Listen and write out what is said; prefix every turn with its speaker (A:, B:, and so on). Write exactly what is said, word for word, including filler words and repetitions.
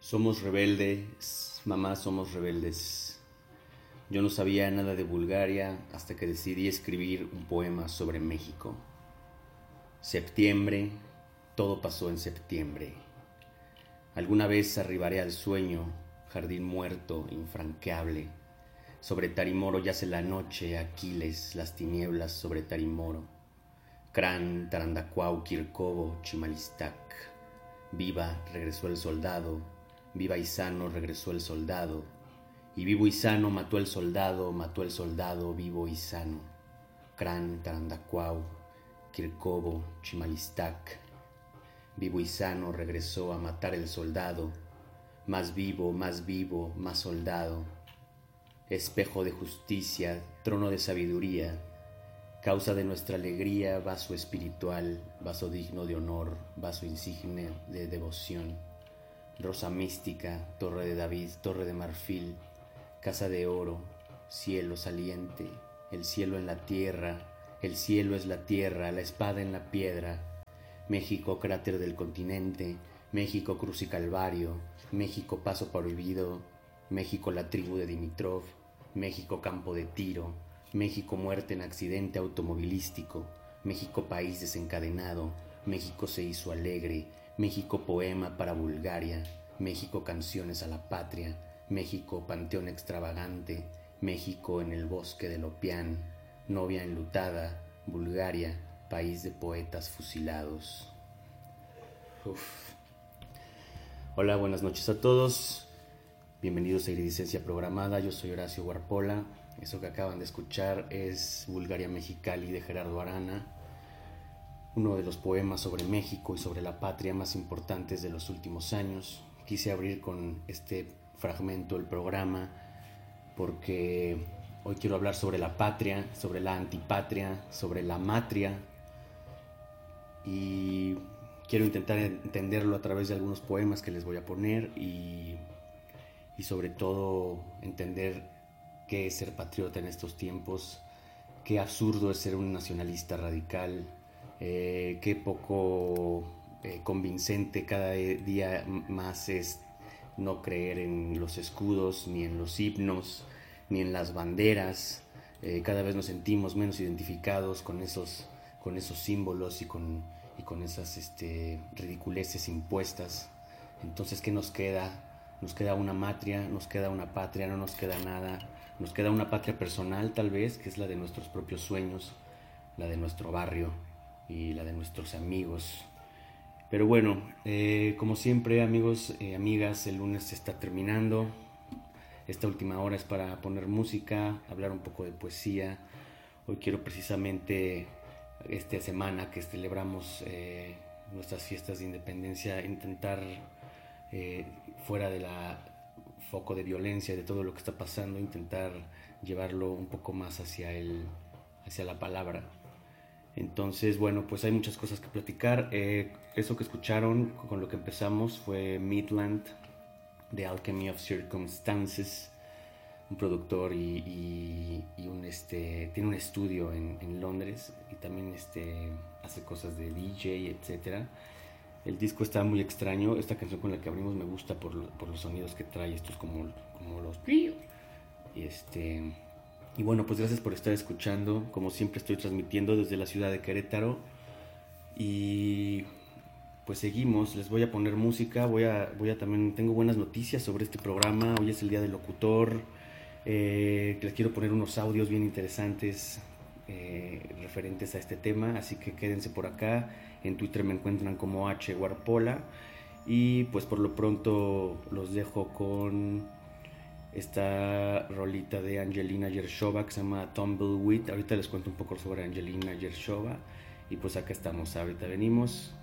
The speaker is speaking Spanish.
A: Somos rebeldes, mamá, somos rebeldes. Yo no sabía nada de Bulgaria hasta que decidí escribir un poema sobre México. Septiembre, todo pasó en septiembre. Alguna vez arribaré al sueño, jardín muerto, infranqueable. Sobre Tarimoro yace la noche, Aquiles, las tinieblas sobre Tarimoro. Crán, Tarandacuau, Kirkovo, Chimalistac. Viva, regresó el soldado. Viva y sano, regresó el soldado. Y vivo y sano mató el soldado, mató el soldado, vivo y sano. Crán, Tarandacuau, Kirkovo, Chimalistac. Vivo y sano regresó a matar el soldado. Más vivo, más vivo, más soldado. Espejo de justicia, trono de sabiduría. Causa de nuestra alegría, vaso espiritual, vaso digno de honor, vaso insigne de devoción. Rosa mística, torre de David, torre de marfil, casa de oro, cielo saliente, el cielo en la tierra, el cielo es la tierra, la espada en la piedra. México, cráter del continente, México, cruz y calvario, México, paso prohibido, México, la tribu de Dimitrov, México, campo de tiro, México, muerte en accidente automovilístico, México, país desencadenado, México se hizo alegre, México, poema para Bulgaria, México, canciones a la patria, México, panteón extravagante, México en el bosque del Opián, novia enlutada, Bulgaria, país de poetas fusilados. Uf. Hola, buenas noches a todos. Bienvenidos a Iridicencia Programada. Yo soy Horacio Guarpola. Eso que acaban de escuchar es Bulgaria Mexicali de Gerardo Arana, uno de los poemas sobre México y sobre la patria más importantes de los últimos años. Quise abrir con este fragmento el programa porque hoy quiero hablar sobre la patria, sobre la antipatria, sobre la matria, y quiero intentar entenderlo a través de algunos poemas que les voy a poner y, y sobre todo entender qué es ser patriota en estos tiempos, qué absurdo es ser un nacionalista radical, eh, qué poco eh, convincente cada día más es no creer en los escudos, ni en los himnos, ni en las banderas. Eh, cada vez nos sentimos menos identificados con esos, con esos símbolos y con, y con esas este, ridiculeces impuestas. Entonces, ¿qué nos queda? Nos queda una matria, nos queda una patria, no nos queda nada. Nos queda una patria personal, tal vez, que es la de nuestros propios sueños, la de nuestro barrio y la de nuestros amigos. Pero bueno, eh, como siempre, amigos y eh, amigas, el lunes se está terminando. Esta última hora es para poner música, hablar un poco de poesía. Hoy quiero precisamente, esta semana que celebramos eh, nuestras fiestas de independencia, intentar eh, fuera de la foco de violencia, de todo lo que está pasando, intentar llevarlo un poco más hacia el, hacia la palabra. Entonces, bueno, pues hay muchas cosas que platicar. Eh, eso que escucharon, con lo que empezamos, fue Midland, The Alchemy of Circumstances, un productor y, y, y un, este, tiene un estudio en, en Londres y también este, hace cosas de D J, etcétera. El disco está muy extraño. Esta canción con la que abrimos me gusta por, por los sonidos que trae. Esto es como, como los... Y, este, y bueno, pues gracias por estar escuchando. Como siempre estoy transmitiendo desde la ciudad de Querétaro. Y pues seguimos. Les voy a poner música. Voy a, voy a también... Tengo buenas noticias sobre este programa. Hoy es el día del locutor. Eh, les quiero poner unos audios bien interesantes eh, referentes a este tema. Así que quédense por acá. En Twitter me encuentran como H Guarpola. Y pues por lo pronto los dejo con esta rolita de Angelina Yershova que se llama Tumbleweed. Ahorita les cuento un poco sobre Angelina Yershova. Y pues acá estamos, ahorita venimos.